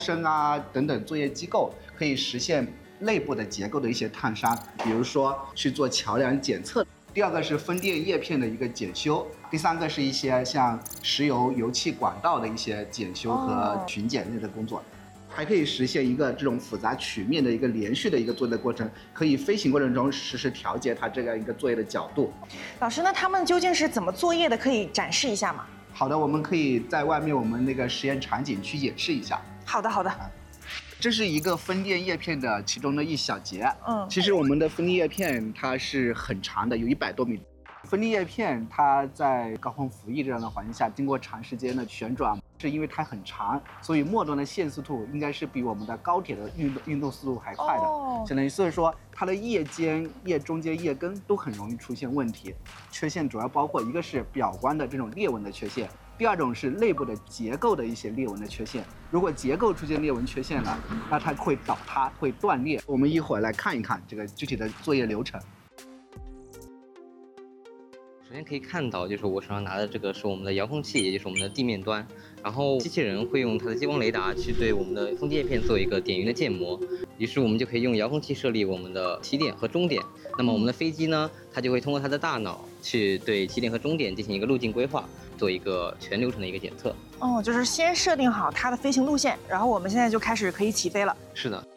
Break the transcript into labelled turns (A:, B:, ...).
A: 生啊等等作业机构可以实现内部的结构的一些探伤，比如说去做桥梁检测。第二个是风电叶片的一个检修，第三个是一些像石油油气管道的一些检修和巡检类的工作。还可以实现一个这种复杂曲面的一个连续的一个作业的过程，可以飞行过程中实时调节它这样一个作业的角度。
B: 老师，那他们究竟是怎么作业的？可以展示一下吗？
A: 好的，我们可以在外面我们那个实验场景去演示一下。
B: 好的，好的。
A: 这是一个风电叶片的其中的一小节。其实我们的风电叶片它是很长的，有100多米。风电叶片它在高空服役这样的环境下，经过长时间的旋转，是因为它很长，所以末端的线速度应该是比我们的高铁的运动速度还快的。相当于所以说它的叶尖、叶中间、叶根都很容易出现问题。缺陷主要包括一个是表观的这种裂纹的缺陷，第二种是内部的结构的一些裂纹的缺陷。如果结构出现裂纹缺陷了，那它会倒塌、会断裂。我们一会儿来看一看这个具体的作业流程。
C: 首先可以看到，就是我手上拿的这个是我们的遥控器，也就是我们的地面端。然后机器人会用它的激光雷达去对我们的风电叶片做一个点云的建模，于是我们就可以用遥控器设立我们的起点和终点。那么我们的飞机呢，它就会通过它的大脑去对起点和终点进行一个路径规划，做一个全流程的一个检测。
B: 就是先设定好它的飞行路线，然后我们现在就开始可以起飞了。
C: 是的。